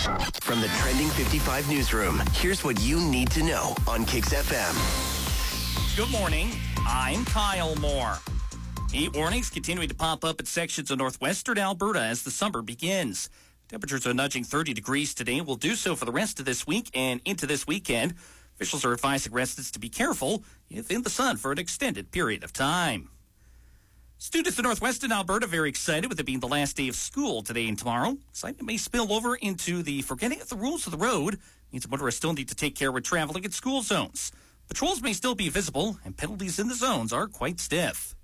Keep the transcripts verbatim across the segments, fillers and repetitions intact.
From the Trending fifty-five newsroom, here's what you need to know on Kix F M. Good morning. I'm Kyle Moore. Heat warnings continuing to pop up in sections of northwestern Alberta as the summer begins. Temperatures are nudging thirty degrees today. Will do so for the rest of this week and into this weekend. Officials are advising residents to be careful if in the sun for an extended period of time. Students in northwestern Alberta very excited with it being the last day of school today and tomorrow. Excitement may spill over into the forgetting of the rules of the road. Means motorists still need to take care when traveling in school zones. Patrols may still be visible, and penalties in the zones are quite stiff.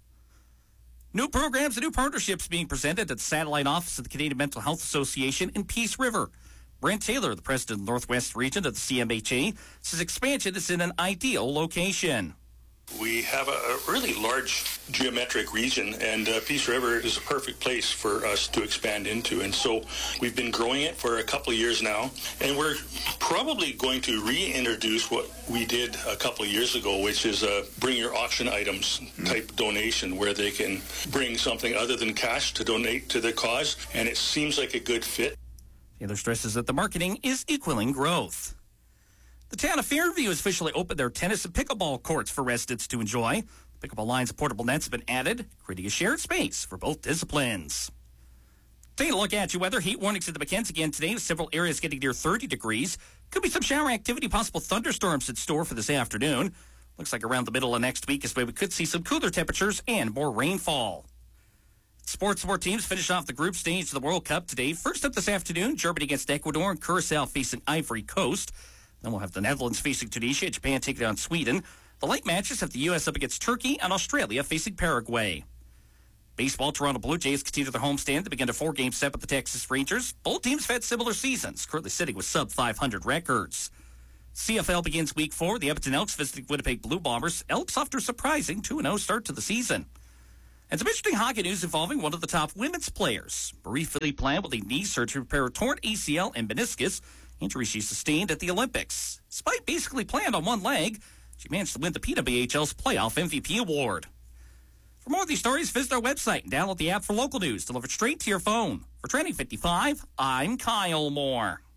New programs and new partnerships being presented at the satellite office of the Canadian Mental Health Association in Peace River. Brent Taylor, the president of the Northwest Region of the C M H A, says expansion is in an ideal location. We have a, a really large geometric region, and uh, Peace River is a perfect place for us to expand into. And so we've been growing it for a couple of years now, and we're probably going to reintroduce what we did a couple of years ago, which is a bring your auction items type donation, where they can bring something other than cash to donate to the cause, and it seems like a good fit. Taylor stresses that the marketing is equaling growth. The town of Fairview has officially opened their tennis and pickleball courts for residents to enjoy. The pickleball lines and portable nets have been added, creating a shared space for both disciplines. Taking a look at your weather. Heat warnings at the McKenzie again today, with several areas getting near thirty degrees. Could be some shower activity, possible thunderstorms in store for this afternoon. Looks like around the middle of next week is where we could see some cooler temperatures and more rainfall. Sports sport teams finish off the group stage of the World Cup today. First up this afternoon, Germany against Ecuador and Curacao facing Ivory Coast. Then we'll have the Netherlands facing Tunisia, Japan taking on Sweden. The late matches have the U S up against Turkey and Australia facing Paraguay. Baseball, Toronto Blue Jays continue their homestand to begin a four-game set with the Texas Rangers. Both teams have had similar seasons, currently sitting with sub five hundred records. C F L begins week four. The Edmonton Elks visiting Winnipeg Blue Bombers. Elks after a surprising two and oh start to the season. And some interesting hockey news involving one of the top women's players. Marie-Philippe Plant will need knee surgery to repair a torn A C L and meniscus, injury she sustained at the Olympics. Despite basically playing on one leg, she managed to win the P W H L's playoff M V P award. For more of these stories, visit our website and download the app for local news delivered straight to your phone. For Trending fifty-five, I'm Kyle Moore.